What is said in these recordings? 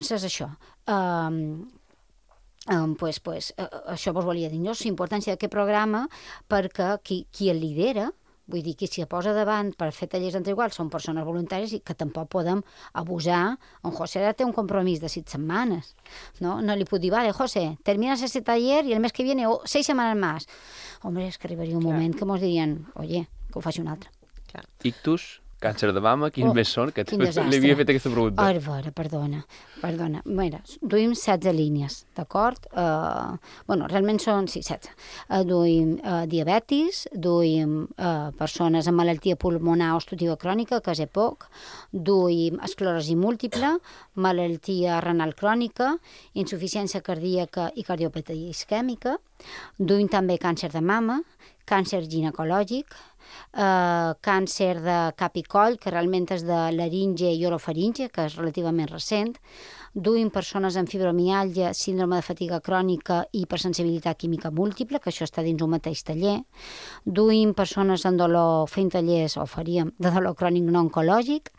Llavors és això. Això vos volia dir, no? La importància d'aquest programa perquè qui el lidera, vull dir, qui s'hi posa davant per fer tallers entre iguals són persones voluntàries i que tampoc podem abusar. En José ara té un compromís de 6 setmanes, no? No li puc dir, vale, José, terminas ese taller y el mes que viene 6 setmanes más. Hombre, és que arribaria un moment que mos dirien, oye, que ho faci un altre. Ictus, càncer de mama, quins més són? Que quin desastre. Li havia fet aquesta pregunta. A veure, perdona. Mira, duim 16 línies, d'acord? Realment són, 16. Duim diabetis, duim persones amb malaltia pulmonar obstructiva crònica, que és EPOC, duim esclerosi múltiple, malaltia renal crònica, insuficiència cardíaca i cardiopatia isquèmica, duim també càncer de mama, càncer ginecològic, càncer de cap i coll, que realment és de laringe i orofaringe, que és relativament recent, duim persones amb fibromiàlgia, síndrome de fatiga crònica i hipersensibilitat química múltiple, que això està dins un mateix taller, duim persones amb dolor, fent tallers, o faríem, de dolor crònic no oncològic,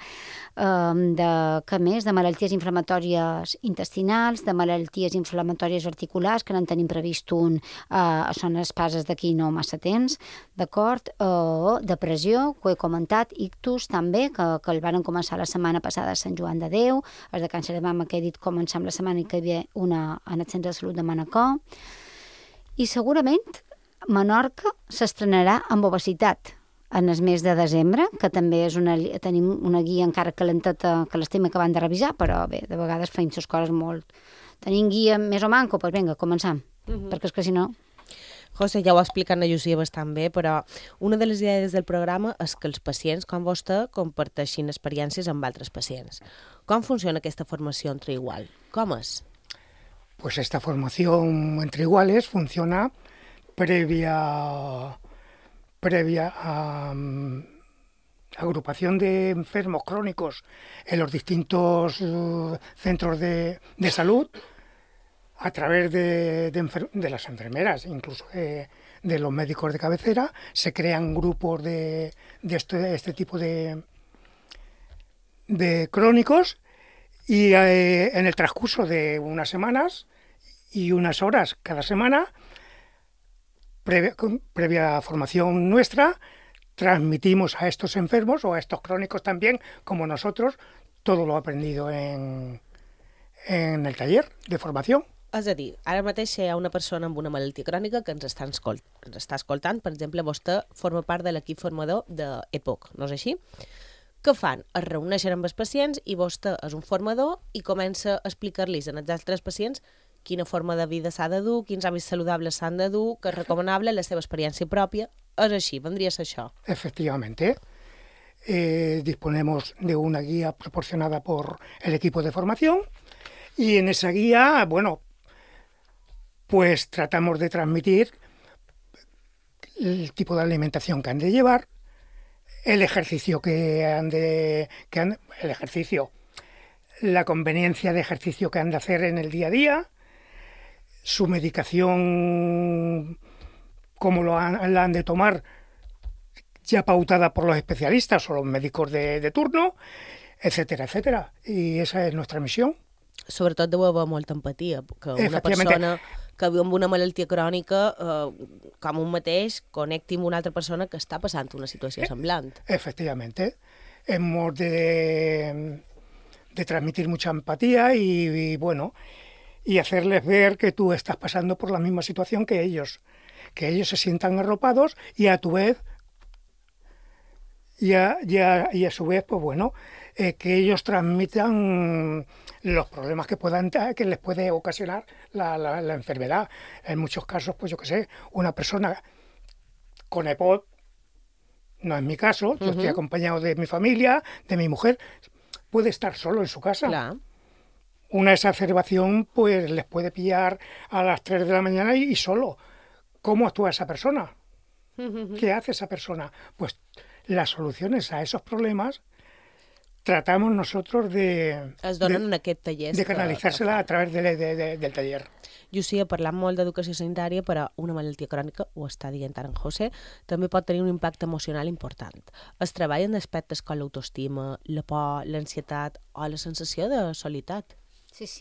què més? De malalties inflamatòries intestinals, de malalties inflamatòries articulars, que n'en tenim previst un, són espases d'aquí no massa temps, d'acord? Depressió, que ho he comentat, ictus també, que el van començar la setmana passada a Sant Joan de Déu, els de càncer de mama que he dit començar la setmana que hi havia una en el centre de salut de Manacor, i segurament Menorca s'estrenarà amb obesitat en el mes de desembre, que també és tenim una guia encara calenteta que l'estem acabant de revisar, però bé, de vegades feim les coses molt... Tenim guia més o manco, doncs vinga, començam, perquè és que si no... José, ja ho ha explicat la Llucia bastant bé, però una de les idees del programa és que els pacients, com vostè, comparteixin experiències amb altres pacients. Com funciona aquesta formació entre igual? Com és? Pues esta formación entre iguales funciona previa agrupación de enfermos crónicos en los distintos centros de salud, a través de las enfermeras, incluso de los médicos de cabecera, se crean grupos de este tipo de crónicos y en el transcurso de unas semanas y unas horas cada semana, previa formación nuestra, transmitimos a estos enfermos o a estos crónicos también, como nosotros, todo lo aprendido en el taller de formación. És a dir, ara mateix si hi ha una persona amb una malaltia crònica que ens està escoltant, per exemple, vostè forma part de l'equip formador d'EPOC, no és així? Què fan? Es reuneixen amb els pacients i vostè és un formador i comença a explicar-los als altres pacients quina forma de vida s'ha de dur, quins hàbits saludables s'han de dur, que és recomanable, la seva experiència pròpia. És així, vendria a ser això. Efectivamente. Disponemos de una guía proporcionada por el equipo de formación y en esa guía, bueno, pues tratamos de transmitir el tipo de alimentación que han de llevar, el ejercicio la conveniencia de ejercicio que han de hacer en el día a día, su medicación, cómo la han de tomar, ya pautada por los especialistas o los médicos de turno, etcétera, etcétera. Y esa es nuestra misión. Sobretot deu haver molta empatia, que una persona que viu amb una malaltia crònica, com un mateix, connecti amb una altra persona que està passant una situació semblant. Efectivamente. Hemos de transmitir mucha empatía y hacerles ver que tú estás pasando por la misma situación que ellos se sientan arropados y a tu vez y a su vez, pues bueno, que ellos transmitan los problemas que les puede ocasionar la enfermedad. En muchos casos, pues yo qué sé, una persona con EPOC, no es mi caso, yo estoy acompañado de mi familia, de mi mujer, puede estar solo en su casa. Claro. Una exacerbación pues les puede pillar a las 3 de la mañana y solo. ¿Cómo actúa esa persona? ¿Qué hace esa persona? Pues las soluciones a esos problemas tratamos nosotros de canalitzar-se-la a través del taller. Llucia, parlant molt d'educació sanitària, però una malaltia crònica, ho està dient ara en José, també pot tenir un impacte emocional important. Es treballen aspectes com l'autoestima, la por, l'ansietat o la sensació de solitat. Sí, sí.